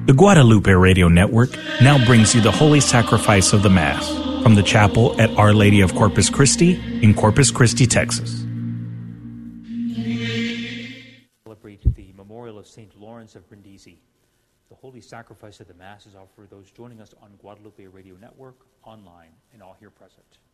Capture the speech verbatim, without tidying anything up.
The Guadalupe Radio Network now brings you the Holy Sacrifice of the Mass from the chapel at Our Lady of Corpus Christi in Corpus Christi, Texas. Celebrate the memorial of Saint Lawrence of Brindisi. The Holy Sacrifice of the Mass is offered for those joining us on Guadalupe Radio Network, online, and all here present.